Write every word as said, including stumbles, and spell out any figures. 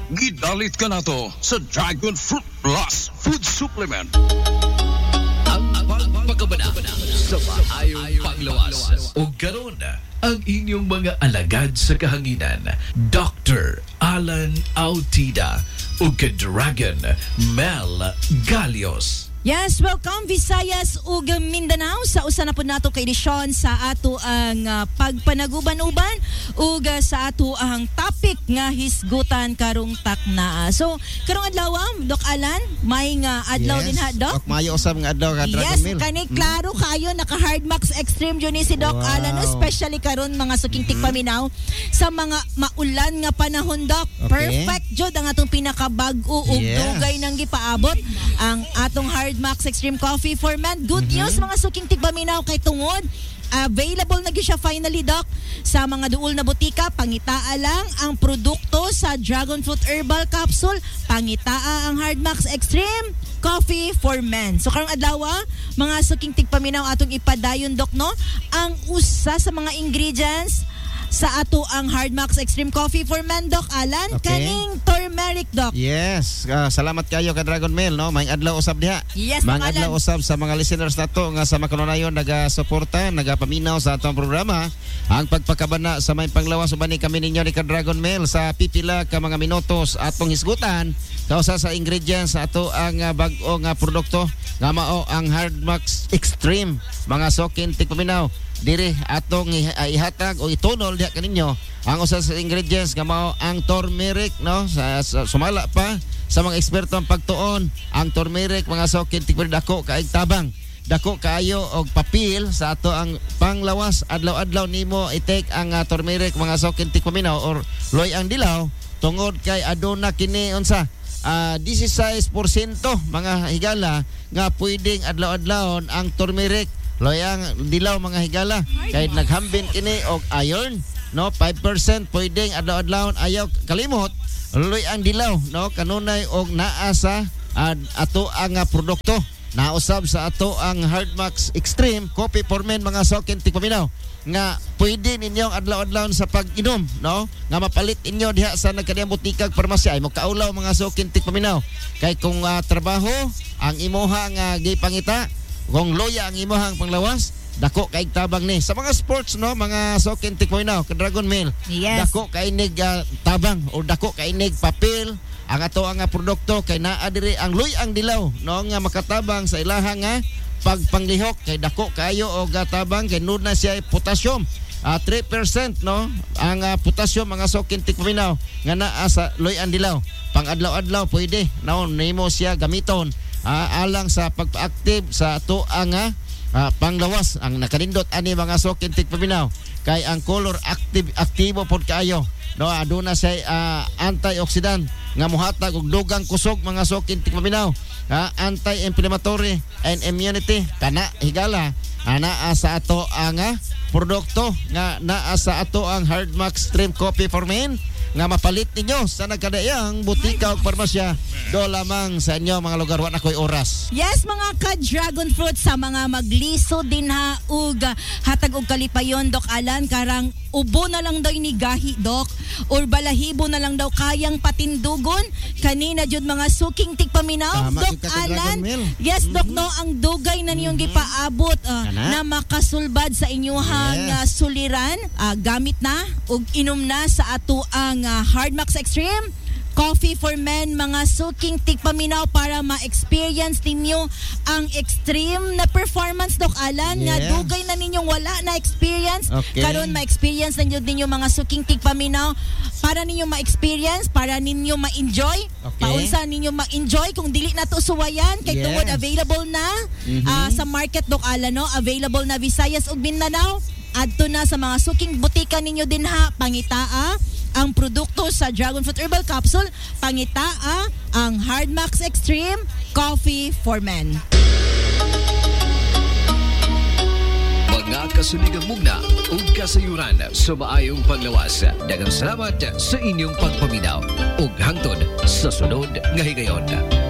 gidalit ka na to sa Dragon Fruit Plus Food Supplement. Ang pagpagabana sa maayong panglawas. O karon ang inyong mga alagad sa kahanginan, Doctor Alan Autida o ka-Dragon Mel Galios. Yes, welcome Visayas ug Mindanao sa usa na pud nato ka edisyon sa ato ang uh, pagpanaguban-uban ug uh, sa ato ang topic nga hisgutan karong takna. So, karong adlaw, Doc Alan, may nga adlaw yes. din ha, Doc? Doc, mayo usab nga adlaw ka Dragon yes, Mill. Yes, kani klaro hmm. kayo naka Hardmax Extreme jud ni si Doc wow. Alan, especially karon mga suking hmm. tikpaminaw sa mga maulan nga panahon, Doc. Okay. Perfect jud ang atong pinakabag-o ug yes. dugay nang gipaabot ang atong Hard Max Extreme Coffee for Men. Good mm-hmm. news mga suking tigpaminaw kay tungod available na gyud siya finally, Doc, sa mga duol na butika. Pangitaa lang ang produkto sa Dragon Fruit Herbal Capsule, pangitaa ang Hard Max Extreme Coffee for Men. So karong adlaw mga suking tigpaminaw atong ipadayon, Doc, no, ang usa sa mga ingredients sa ato ang Hard Max Extreme Coffee for Men, Doc Alan. Okay. Kaning turmeric, Doc. Yes, uh, salamat kayo ka Dragon Mill, no. May adlaw usab diha. Yes, Mang Doc adlaw Alan. usab sa mga listeners nato nga sa makanunayon naga-suporta, nagapaminaw sa atong programa. Ang pagpakabana sa may panglawas uban ni kami ninyo ni ka Dragon Mill sa pipila ka mga minutos atong hisgutan kausa sa ingredients sa ato ang uh, bag-o nga produkto nga mao ang Hard Max Extreme. Mga sokin tikpaminaw diri atong ihatag o itunol diha kaninyo ang usa sa ingredients nga mao ang turmeric, no, sa, sa sumala pa sa mga eksperto ang pagtuon ang turmeric mga sokin tikpid dako kaig tabang dako kaayo og papel sa ato ang panglawas. Adlaw-adlaw nimo i-take ang uh, turmeric mga sokin tikpaminaw or loy ang dilaw tungod kay aduna kini unsa uh, sixteen percent mga higala nga pwedeng adlaw-adlawon ang turmeric loyang dilaw mga higala kay naghambin kini og iron, no. Five percent pwedeng adlaw-adlawon ayaw kalimot loy ang dilaw, no, kanunay og naa sa uh, ato ang uh, produkto nausab sa ato ang Hard Max Extreme Coffee for Men mga sokin tikpaminaw nga pwede ninyong adlaw-adlawon sa pag-inom, no, nga mapalit inyo diha sa nagkadiyang butikag parmasya ay mo kaulaw mga sokin tikpaminaw kay kung uh, trabaho ang imuha nga gipangita kung loya ang imuhang panglawas dako kaig tabang ni sa mga sports, no, mga sokin tikpaminaw ka Dragon Mill. Yes. Dako kainig uh, tabang o dako kainig papel ang ato ang uh, produkto kay naa diri ang loy ang dilaw, no, nga makatabang sa ilaha nga pagpanglihok kay dako kayo og uh, tabang kay nun na siya potassium. Uh, three percent, no, ang uh, potassium mga sokin tikpaminaw nga naa sa loy ang dilaw. Pang adlaw-adlaw pwede, no, nimo siya gamiton uh, alang sa pagpa-active sa ato ang uh, uh, panglawas ang nakanindot ani mga sokin tikpaminaw kay ang color active aktibo pod kaayo, no, aduna say uh, antioxidant nga mohatag og dugang kusog mga sokin tikpaminaw, uh, anti-inflammatory and immunity kana higala ana sa ato ang uh, produkto nga naa sa ato ang Hard Max Extreme Coffee for Men nga mapalit ninyo sa nagkadayang butika o parmasya do lamang sa inyo mga lugar wa na koy oras. Yes, mga ka-dragon fruit sa mga magliso din ha ug hatag og kalipayon, Doc Alan, karang ubo na lang daw ni gahi, Doc, or balahibo na lang daw kayang patindugon kanina jud mga suking tigpaminaw. Tama, Doc Alan, yes, Doc, mm-hmm. no, ang dugay na niyong mm-hmm. gipaabot uh, na makasulbad sa inyuhang yes. uh, suliran uh, gamit na ug inom na sa ato ang uh, Hard Max Extreme Coffee for Men mga suking tigpaminaw para ma-experience ninyo ang extreme na performance, Doc Alan, yeah. nga dugay na ninyong wala na experience. Okay. Karon ma-experience ninyo ninyo mga suking tigpaminaw para ninyo ma-experience, para ninyo ma-enjoy. Okay. Paunsa ninyo ma-enjoy kung dili na to suwayan kay yes. tungod available na mm-hmm. uh, sa market, Doc Alan, no? Available na Visayas ug Mindanao. Adto na sa mga suking butika ninyo din ha, pangitaa ang produkto sa Dragon Fruit Herbal Capsule, pangitaa ang Hard Max Extreme Coffee for Men. Mga kasuligang mugna ug kasayuran sa maayong panglawas. Daghang salamat sa inyong pagpaminaw ug hangtod sa sunod nga higayon.